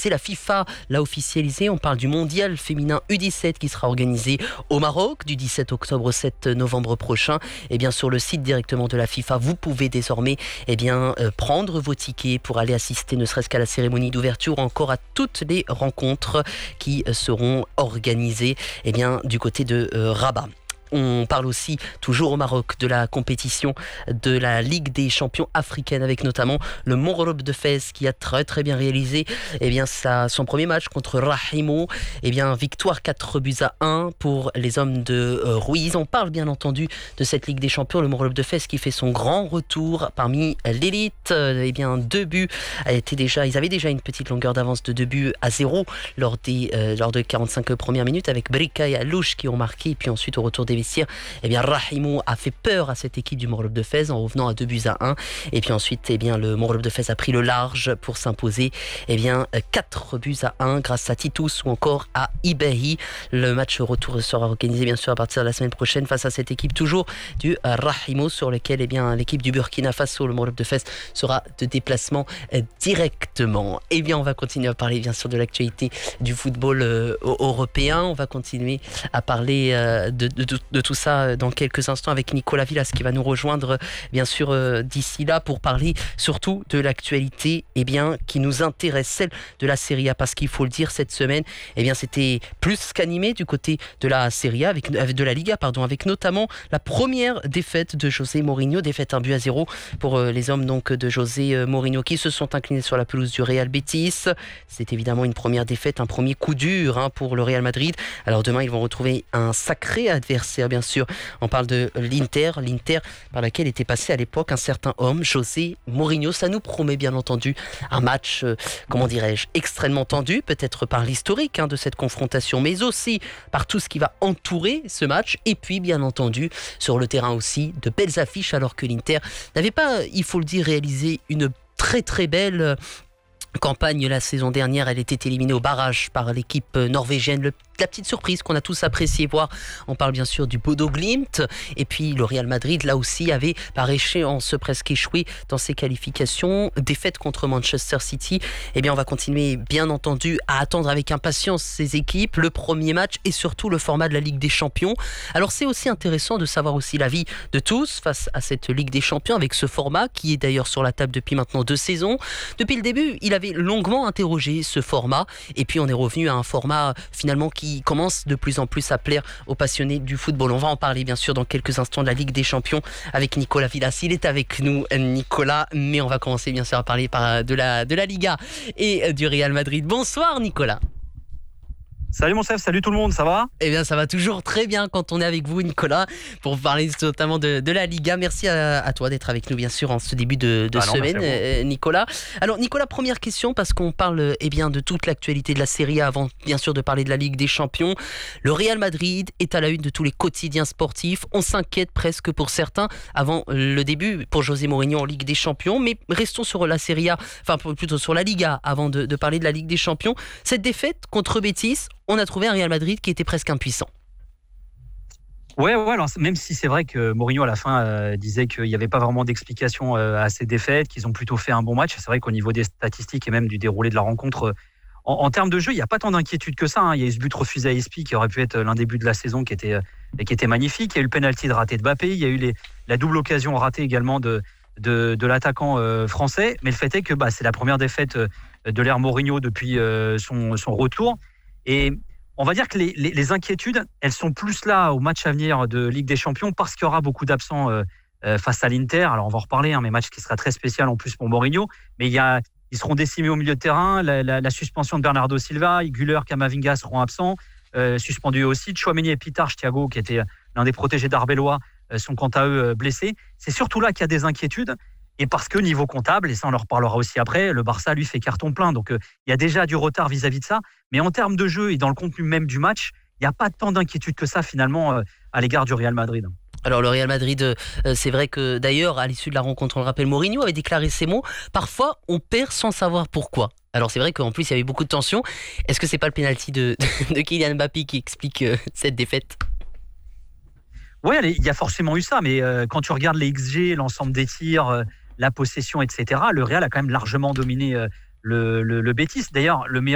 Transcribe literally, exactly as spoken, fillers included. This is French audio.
organisé. La FIFA l'a officialisé. On parle du mondial féminin U dix-sept qui sera organisé au Maroc du dix-sept octobre au sept novembre prochain. Et bien sur le site directement de la FIFA, vous pouvez désormais eh bien, euh, prendre vos tickets pour aller assister ne serait-ce qu'à la cérémonie d'ouverture, encore à toutes les rencontres qui euh, seront organisées eh bien, du côté de euh, Rabat. On parle aussi, toujours au Maroc, de la compétition de la Ligue des champions africaine, avec notamment le Morlob de Fès qui a très très bien réalisé eh bien, sa, son premier match contre Rahimo. Eh bien, victoire quatre buts à un pour les hommes de euh, Ruiz. On parle bien entendu de cette Ligue des champions, le Morlob de Fès qui fait son grand retour parmi l'élite. Euh, eh bien, deux buts a été déjà, ils avaient déjà une petite longueur d'avance de deux buts à zéro lors des euh, lors de quarante-cinq premières minutes avec Brika et Alouche qui ont marqué. Et puis ensuite, au retour des vestiaires, eh bien, Rahimo a fait peur à cette équipe du Morlob de Fès en revenant à deux buts à un. Et puis ensuite, eh bien, le Morlob de Fès a pris le large pour s'imposer eh bien, quatre buts à un grâce à Titus ou encore à Ibehi. Le match retour sera organisé bien sûr à partir de la semaine prochaine face à cette équipe toujours du Rahimo, sur lequel eh bien, l'équipe du Burkina Faso, le Morlob de Fès, sera de déplacement directement. Eh bien, on va continuer à parler bien sûr de l'actualité du football euh, européen. On va continuer à parler euh, de, de, de, de tout ça dans quelques instants avec Nicolas Villas qui va nous rejoindre bien sûr euh, d'ici là pour parler surtout de l'actualité eh bien, qui nous intéresse, celle de la Serie A, parce qu'il faut le dire, cette semaine eh bien, c'était plus qu'animé du côté de la Serie A, avec, de la Liga pardon, avec notamment la première défaite de José Mourinho, défaite un but à zéro pour euh, les hommes donc, de José Mourinho qui se sont inclinés sur la pelouse du Real Betis. C'est évidemment une première défaite, un premier coup dur hein, pour le Real Madrid. Alors demain ils vont retrouver un sacré adversaire bien sûr. On parle de l'Inter, l'Inter par laquelle était passé à l'époque un certain homme, José Mourinho. Ça nous promet bien entendu un match, euh, comment dirais-je, extrêmement tendu, peut-être par l'historique hein, de cette confrontation, mais aussi par tout ce qui va entourer ce match. Et puis bien entendu sur le terrain aussi, de belles affiches, alors que l'Inter n'avait pas, il faut le dire, réalisé une très très belle campagne la saison dernière. Elle était éliminée au barrage par l'équipe norvégienne. Le, la petite surprise qu'on a tous apprécié voir, on parle bien sûr du Bodo Glimt, et puis le Real Madrid là aussi avait par échéance presque échoué dans ses qualifications, défaite contre Manchester City. Eh bien on va continuer bien entendu à attendre avec impatience ces équipes, le premier match et surtout le format de la Ligue des Champions. Alors c'est aussi intéressant de savoir aussi l'avis de tous face à cette Ligue des Champions avec ce format qui est d'ailleurs sur la table depuis maintenant deux saisons. Depuis le début il avait longuement interrogé ce format et puis on est revenu à un format finalement qui commence de plus en plus à plaire aux passionnés du football. On va en parler bien sûr dans quelques instants de la Ligue des Champions avec Nicolas Villas. Il est avec nous, Nicolas, mais on va commencer bien sûr à parler par de la, de la Liga et du Real Madrid. Bonsoir Nicolas. Salut mon chef, salut tout le monde, ça va ? Eh bien ça va toujours très bien quand on est avec vous Nicolas pour parler notamment de, de la Liga. Merci à, à toi d'être avec nous bien sûr en ce début de, de ah non, semaine euh, Nicolas. Alors Nicolas, première question parce qu'on parle eh bien, de toute l'actualité de la Serie A avant bien sûr de parler de la Ligue des Champions. Le Real Madrid est à la une de tous les quotidiens sportifs. On s'inquiète presque pour certains avant le début pour José Mourinho en Ligue des Champions, mais restons sur la Serie A, enfin plutôt sur la Liga avant de, de parler de la Ligue des Champions. Cette défaite contre Betis, on a trouvé un Real Madrid qui était presque impuissant. Ouais, ouais, alors même si c'est vrai que Mourinho à la fin euh, disait qu'il n'y avait pas vraiment d'explication euh, à ces défaites, qu'ils ont plutôt fait un bon match. C'est vrai qu'au niveau des statistiques et même du déroulé de la rencontre, euh, en, en termes de jeu, il n'y a pas tant d'inquiétude que ça. Hein. Il y a eu ce but refusé à Ispi qui aurait pu être l'un des buts de la saison qui était, euh, qui était magnifique. Il y a eu le penalty de raté de Mbappé. Il y a eu les, la double occasion ratée également de, de, de l'attaquant euh, français. Mais le fait est que bah, c'est la première défaite euh, de l'ère Mourinho depuis euh, son, son retour. Et on va dire que les, les, les inquiétudes, elles sont plus là au match à venir de Ligue des Champions parce qu'il y aura beaucoup d'absents euh, euh, face à l'Inter. Alors on va en reparler, hein, mais match qui sera très spécial en plus pour Mourinho. Mais il y a, ils seront décimés au milieu de terrain. La, la, la suspension de Bernardo Silva, Güler, Camavinga seront absents, euh, suspendus aussi. Tchouaméni et Pitarch, Thiago, qui était l'un des protégés d'Arbelois, euh, sont quant à eux euh, blessés. C'est surtout là qu'il y a des inquiétudes. Et parce que niveau comptable, et ça on en reparlera aussi après, le Barça lui fait carton plein. Donc euh, il y a déjà du retard vis-à-vis de ça. Mais en termes de jeu et dans le contenu même du match, il n'y a pas tant d'inquiétude que ça finalement euh, à l'égard du Real Madrid. Alors le Real Madrid, euh, c'est vrai que d'ailleurs à l'issue de la rencontre, on le rappelle, Mourinho avait déclaré ces mots. Parfois on perd sans savoir pourquoi. Alors c'est vrai qu'en plus il y avait beaucoup de tension. Est-ce que c'est pas le pénalty de, de, de Kylian Mbappé qui explique euh, cette défaite ? Oui, il y a forcément eu ça. Mais euh, quand tu regardes les X G, l'ensemble des tirs... Euh, la possession, et cetera. Le Real a quand même largement dominé euh, le, le, le Betis. D'ailleurs, le meilleur